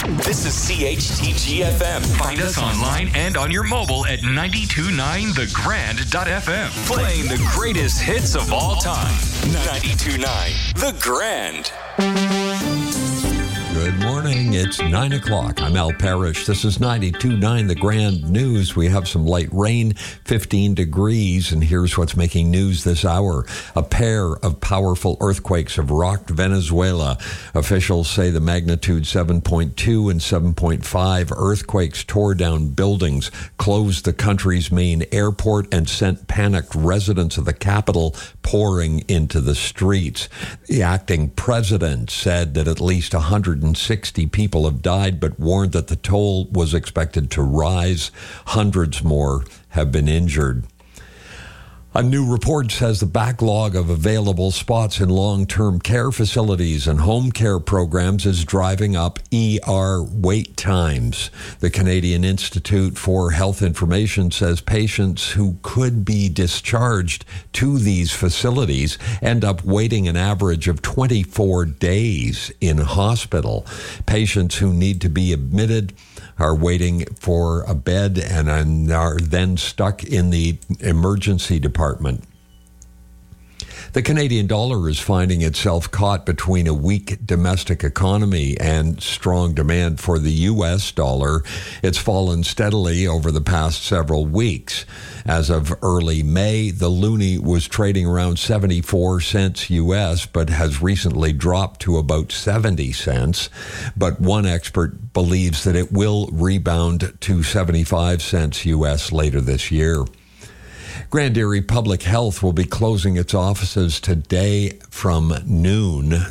This is CHTG-FM. Find us online and on your mobile at 929thegrand.fm. Playing the greatest hits of all time. 92.9 The Grand. Good morning. It's 9 o'clock. I'm Al Parrish. This is 92.9 The Grand News. We have some light rain, 15 degrees, and here's what's making news this hour. A pair of powerful earthquakes have rocked Venezuela. Officials say the magnitude 7.2 and 7.5 earthquakes tore down buildings, closed the country's main airport, and sent panicked residents of the capital pouring into the streets. The acting president said that at least 160 people have died, but warned that the toll was expected to rise. Hundreds more have been injured. A new report says the backlog of available spots in long-term care facilities and home care programs is driving up ER wait times. The Canadian Institute for Health Information says patients who could be discharged to these facilities end up waiting an average of 24 days in hospital. Patients who need to be admitted are waiting for a bed and are then stuck in the emergency department. The Canadian dollar is finding itself caught between a weak domestic economy and strong demand for the U.S. dollar. It's fallen steadily over the past several weeks. As of early May, the loonie was trading around 74 cents U.S., but has recently dropped to about 70 cents. But one expert believes that it will rebound to 75 cents U.S. later this year. Grand Erie Public Health will be closing its offices today from noon.